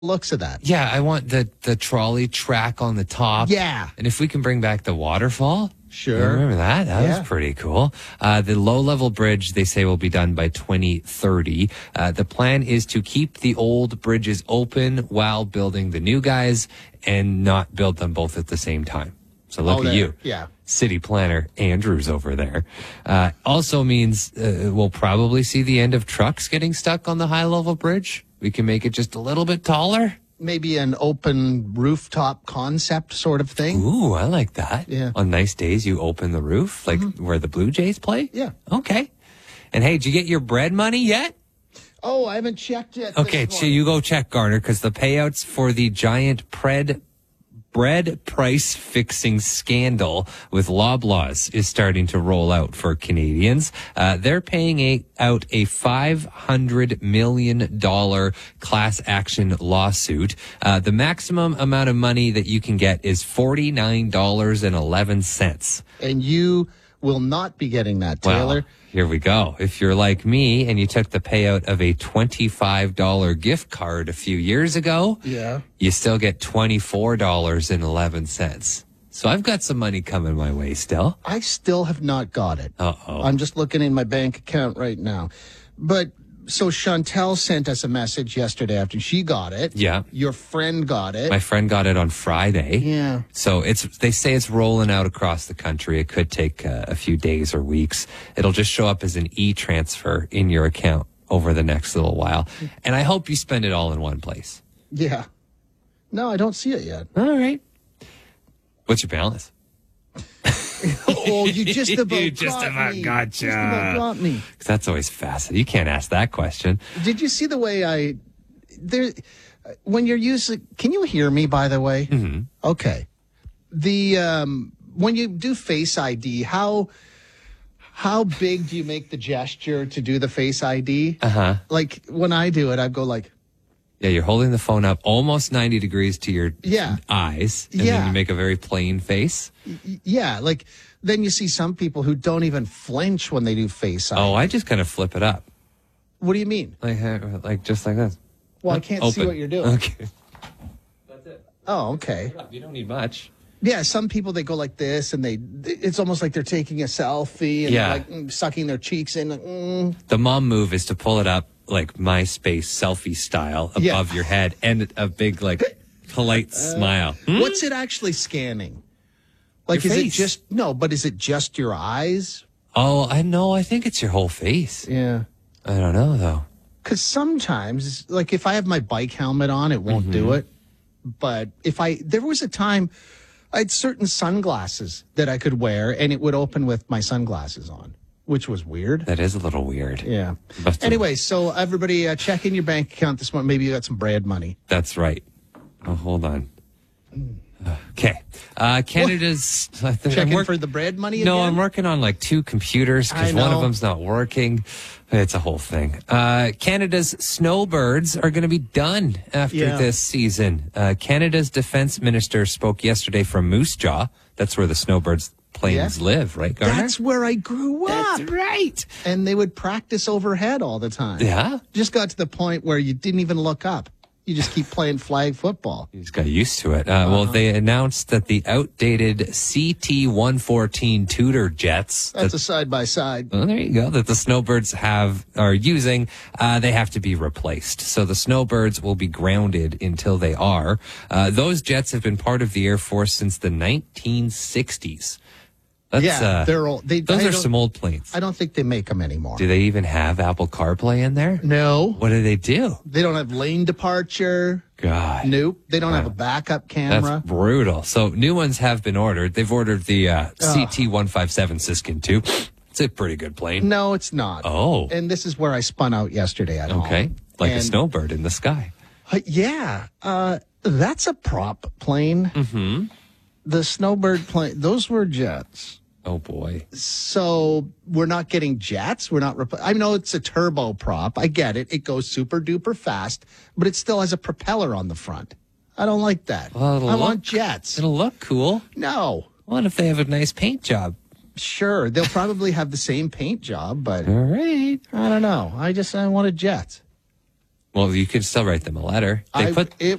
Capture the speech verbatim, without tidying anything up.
looks of that. Yeah, I want the, the trolley track on the top. Yeah. And if we can bring back the waterfall. Sure. Remember that? That Yeah. was pretty cool. Uh, the low-level bridge, they say, will be done by twenty thirty. Uh, the plan is to keep the old bridges open while building the new guys and not build them both at the same time. So look Oh, at there. you. Yeah. City planner Andrews over there. Uh, also means uh, we'll probably see the end of trucks getting stuck on the high-level bridge. We can make it just a little bit taller. Maybe an open rooftop concept sort of thing. Ooh, I like that. Yeah. On nice days, you open the roof, like where the Blue Jays play? Yeah. Okay. And hey, did you get your bread money yet? Oh, I haven't checked yet. Okay, this so you go check, Garner, because the payouts for the giant pred bread price fixing scandal with Loblaws is starting to roll out for Canadians. Uh, they're paying a, out a five hundred million dollars class action lawsuit. Uh, the maximum amount of money that you can get is forty-nine dollars and eleven cents. And you will not be getting that, Taylor. Well, here we go. If you're like me and you took the payout of a twenty-five dollars gift card a few years ago, Yeah. you still get twenty-four dollars and eleven cents. So I've got some money coming my way still. I still have not got it. Uh-oh. I'm just looking in my bank account right now. But so Chantel sent us a message yesterday after she got it. Yeah. Your friend got it. My friend got it on Friday. Yeah. So it's they say it's rolling out across the country. It could take uh, a few days or weeks. It'll just show up as an e-transfer in your account over the next little while. And I hope you spend it all in one place. Yeah. No, I don't see it yet. All right. What's your balance? Oh, you just about You just got about me. gotcha. Just about got me. 'Cause that's always fascinating. You can't ask that question. Did you see the way I there when you're using can you hear me by the way? Mm-hmm. Okay. The um when you do Face I D, how how big do you make the gesture to do the Face I D? Uh-huh. Like when I do it, I go like Yeah, you're holding the phone up almost ninety degrees to your Yeah. eyes. And Yeah. then you make a very plain face. y- yeah, like then you see some people who don't even flinch when they do Face I D. Oh, I just kind of flip it up. What do you mean? Like, uh, like just like this. Well, I can't see Open. what you're doing. Okay. That's it. Oh, okay. You don't need much. Yeah, some people they go like this, and they it's almost like they're taking a selfie, and Yeah. they're like mm, sucking their cheeks in. Like, mm. The mom move is to pull it up like MySpace selfie style above Yeah. your head and a big like polite smile. Hmm? What's it actually scanning? Like, Your is face. it just no? But is it just your eyes? Oh, I know. I think it's your whole face. Yeah. I don't know though. Because sometimes, like, if I have my bike helmet on, it won't do it. But if I, there was a time I had certain sunglasses that I could wear, and it would open with my sunglasses on, which was weird. That is a little weird. Yeah. Must have- Anyway, so everybody uh, check in your bank account this morning. Maybe you got some bread money. That's right. Oh, hold on. Okay. Uh, Canada's. I think I'm Checking work- for the bread money No, again? I'm working on like two computers because I one of know. them's not working. It's a whole thing. Uh, Canada's snowbirds are going to be done after Yeah. this season. Uh, Canada's defense minister spoke yesterday from Moose Jaw. That's where the snowbirds planes Yeah. live, right, Garner? That's where I grew up. That's right. And they would practice overhead all the time. Yeah. Just got to the point where you didn't even look up. You just keep playing flag football. You just got used to it. Uh, Well, they announced that the outdated C T one fourteen Tudor jets. That's a side by side. Well, there you go. That the snowbirds have are using, uh, they have to be replaced. So the snowbirds will be grounded until they are. Uh, those jets have been part of the Air Force since the nineteen sixties. That's, Yeah, uh, they're old. They, those I are don't- some old planes. I don't think they make them anymore. Do they even have Apple CarPlay in there? No. What do they do? They don't have lane departure. God. Nope. They don't have a backup camera. That's brutal. So new ones have been ordered. They've ordered the uh, C T one fifty-seven Siskin too. It's a pretty good plane. No, it's not. Oh. And this is where I spun out yesterday at home. Okay. Like a And- snowbird in the sky. Uh, yeah. Uh, that's a prop plane. Mm-hmm. The snowbird plane, those were jets. Oh, boy. So we're not getting jets. We're not. Rep- I know it's a turbo prop. I get it. It goes super duper fast, but it still has a propeller on the front. I don't like that. Well, it'll I look- want jets. It'll look cool. No. What if they have a nice paint job? Sure. They'll probably have the same paint job, but All right. I don't know. I just I wanted jets. Well, you could still write them a letter. They I, put it